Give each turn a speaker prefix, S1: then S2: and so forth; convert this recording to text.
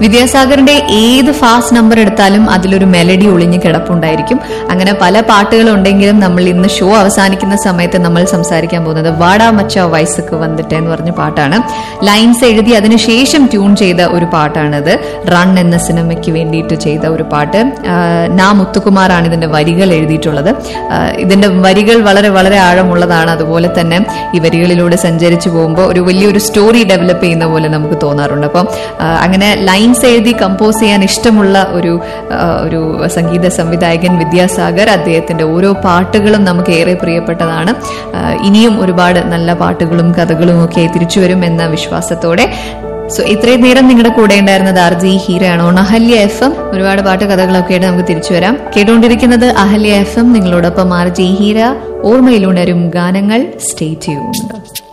S1: വിദ്യാസാഗറിന്റെ ഏത് fast number എടുത്താലും അതിലൊരു മെലഡി ഒളിഞ്ഞു കിടപ്പുണ്ടായിരിക്കും. അങ്ങനെ പല പാട്ടുകളുണ്ടെങ്കിലും നമ്മൾ ഇന്ന് ഷോ അവസാനിക്കുന്ന സമയത്ത് നമ്മൾ സംസാരിക്കാൻ പോകുന്നത് വാടാ മച്ച വയസ്സക്ക് വന്നിട്ട് എന്ന് പറഞ്ഞ പാട്ടാണ്. ലൈൻസ് എഴുതി അതിനുശേഷം ട്യൂൺ ചെയ്ത ഒരു പാട്ടാണിത്. റൺ എന്ന സിനിമയ്ക്ക് വേണ്ടിയിട്ട് ചെയ്ത ഒരു പാട്ട്. മുത്തുകുമാറാണ് ഇതിന്റെ വരികൾ എഴുതിയിട്ടുള്ളത്. ഇതിന്റെ വരികൾ വളരെ വളരെ ആഴമുള്ളതാണ്. അതുപോലെ തന്നെ ഈ വരികളിലൂടെ സഞ്ചരിച്ചു പോകുമ്പോൾ ഒരു വലിയൊരു സ്റ്റോറി ഡെവലപ്പ് ചെയ്യുന്ന പോലെ നമുക്ക് തോന്നാറുണ്ട്. അപ്പം അങ്ങനെ ലൈൻസ് എഴുതി കമ്പോസ് ചെയ്യാൻ ഇഷ്ടമുള്ള ഒരു സംഗീത സംവിധായകൻ വിദ്യാസാഗർ. അദ്ദേഹത്തിന്റെ ഓരോ പാട്ടുകളും നമുക്ക് ഏറെ പ്രിയപ്പെട്ടതാണ്. ഇനിയും ഒരുപാട് നല്ല പാട്ടുകളും കഥകളും ഒക്കെ തിരിച്ചു വരും എന്ന വിശ്വാസത്തോടെ ഇത്രയും നേരം നിങ്ങളുടെ കൂടെ ഉണ്ടായിരുന്നത് RJ ഹീരയാണ് ഓൺ അഹല്യ FM. ഒരുപാട് പാട്ട് കഥകളൊക്കെ ആയിട്ട് നമുക്ക് തിരിച്ചു വരാം. കേട്ടുകൊണ്ടിരിക്കുന്നത് അഹല്യ FM. നിങ്ങളോടൊപ്പം RJ ഹീര. ഓർമ്മയിലുണരും ഗാനങ്ങൾ. Stay tuned.